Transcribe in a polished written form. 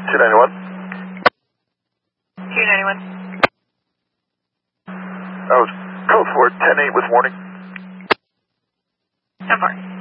291. 291. That was code 4, 10-8 with warning. 10-4.